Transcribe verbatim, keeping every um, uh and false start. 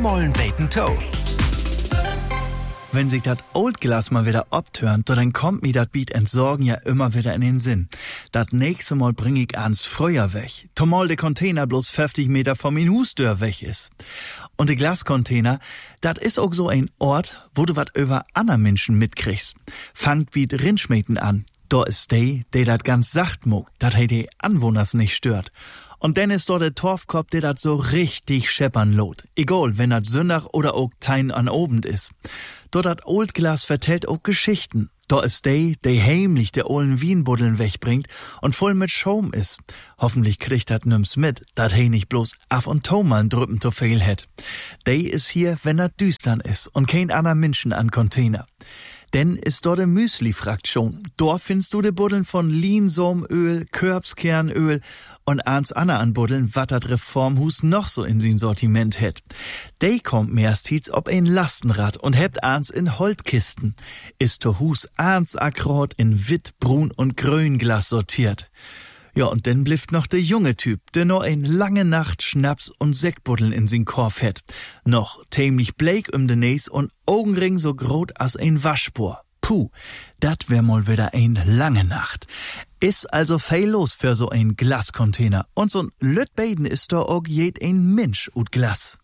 mollen beten Toe. Wenn sich dat Oldglas mal wieder obtörnt, dann kommt mir dat Biet Entsorgen ja immer wieder in den Sinn. Dat nächste Mal bring ich ans Früher weg. Zumal de Container bloß fünfzig Meter vom min Hustür weg ist. Und de Glascontainer, dat is auch so ein Ort, wo du wat über ander Menschen mitkriegst. Fangt wie Rindschmeten an. Da is de, de dat ganz sacht muck, dat he de Anwohners nicht stört. Und dann ist dort der Torfkopf, der dat so richtig scheppern lot. Egal, wenn dat Sündach oder auch Tein an Obend is. Dort dat Oldglas vertellt auch Geschichten. Da ist de, de heimlich der ollen Wienbuddeln wegbringt und voll mit Schaum is. Hoffentlich kriegt dat nimm's mit, dat he nicht bloß af und to mal drüppen zu viel het. De is hier, wenn dat düstern is und kein ander Menschen an Container. Denn ist dort de Müsli-Fraktion. Dort findest du de Buddeln von Linsomöl, Körbskernöl und ans Anna an Buddeln, wat dat Reformhus noch so in sin Sortiment het. De kommt mehrstens ob ein Lastenrad und hebt ans in Holtkisten. Ist to Hus ans akkurat in Witt, Brun und Grünglas sortiert. Ja, und dann blifft noch der junge Typ, der noch ein lange Nacht Schnaps und Sektbuddeln in sin Korf het. Noch tämlich bleik um de Näs und Augenring so grot as ein Waschspur. Puh, dat wär mal wieder ein lange Nacht. Is also viel los für so ein Glascontainer. Und so'n Lütbeiden ist doch auch jed ein Mensch ut Glas.